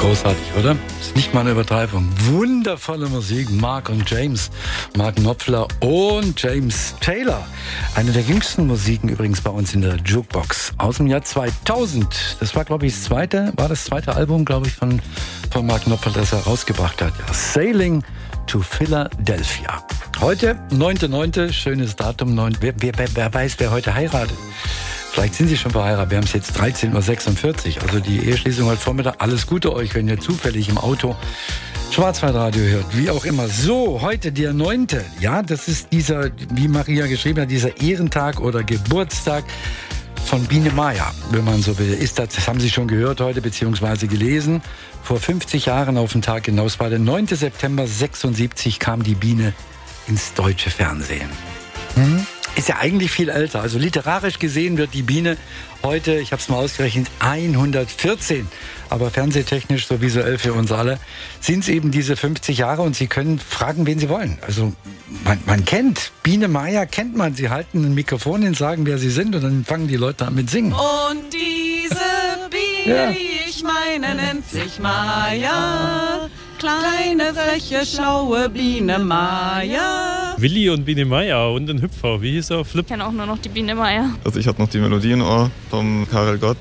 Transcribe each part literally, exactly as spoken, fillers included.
Großartig, oder? Ist nicht mal eine Übertreibung. Wundervolle Musik. Mark und James. Mark Knopfler und James Taylor. Eine der jüngsten Musiken übrigens bei uns in der Jukebox. Aus dem Jahr zweitausend. Das war, glaube ich, das zweite, war das zweite Album, glaube ich, von, von Mark Knopfler, das er rausgebracht hat. Ja. Sailing to Philadelphia. Heute, neunter neunter Schönes Datum. Wer, wer, wer weiß, wer heute heiratet? Vielleicht sind Sie schon verheiratet. Wir haben es jetzt dreizehn Uhr sechsundvierzig. Also die Eheschließung heute Vormittag. Alles Gute euch, wenn ihr zufällig im Auto Schwarzwaldradio hört. Wie auch immer. So, heute der neunte. Ja, das ist dieser, wie Maria geschrieben hat, dieser Ehrentag oder Geburtstag von Biene Maya, wenn man so will. Ist das, das haben Sie schon gehört heute, beziehungsweise gelesen. Vor fünfzig Jahren auf den Tag genau. Es war der neunte September sechsundsiebzig kam die Biene ins deutsche Fernsehen. Hm? Ist ja eigentlich viel älter. Also literarisch gesehen wird die Biene heute, ich habe es mal ausgerechnet, hundertvierzehn. Aber fernsehtechnisch, so visuell für uns alle, sind es eben diese fünfzig Jahre und Sie können fragen, wen Sie wollen. Also man, man kennt, Biene Maya kennt man. Sie halten ein Mikrofon hin, sagen, wer Sie sind und dann fangen die Leute an mit Singen. Und diese Biene, ja, die ich meine, nennt sich Maya. Kleine, freche, schlaue Biene Maya. Willi und Biene Maya und ein Hüpfer. Wie hieß er? Flip? Ich kenne auch nur noch die Biene Maya. Also ich hatte noch die Melodie im Ohr vom Karel Gott.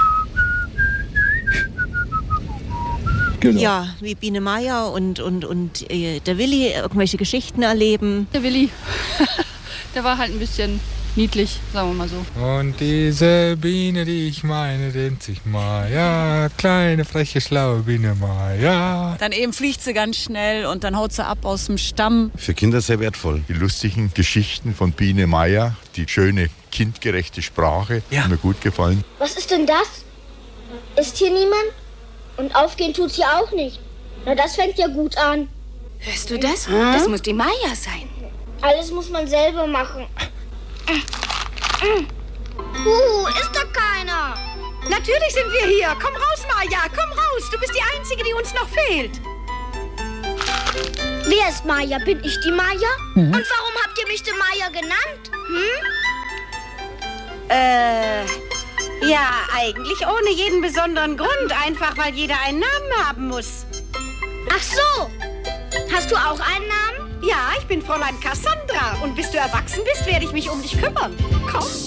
Genau. Ja, wie Biene Maya und, und, und äh, der Willi irgendwelche Geschichten erleben. Der Willi, der war halt ein bisschen niedlich, sagen wir mal so. Und diese Biene, die ich meine, nennt sich Maya. Kleine, freche, schlaue Biene Maya. Dann eben fliegt sie ganz schnell und dann haut sie ab aus dem Stamm. Für Kinder sehr wertvoll. Die lustigen Geschichten von Biene Maya, die schöne, kindgerechte Sprache, ja, hat mir gut gefallen. Was ist denn das? Ist hier niemand? Und aufgehen tut's ja auch nicht. Na, das fängt ja gut an. Hörst du das? Hm? Das muss die Maya sein. Alles muss man selber machen. Uh, ist da keiner? Natürlich sind wir hier. Komm raus, Maya, komm raus. Du bist die Einzige, die uns noch fehlt. Wer ist Maya? Bin ich die Maya? Mhm. Und warum habt ihr mich die Maya genannt? Hm? Äh... Ja, eigentlich ohne jeden besonderen Grund. Einfach, weil jeder einen Namen haben muss. Ach so. Hast du auch einen Namen? Ja, ich bin Fräulein Cassandra. Und bis du erwachsen bist, werde ich mich um dich kümmern. Komm.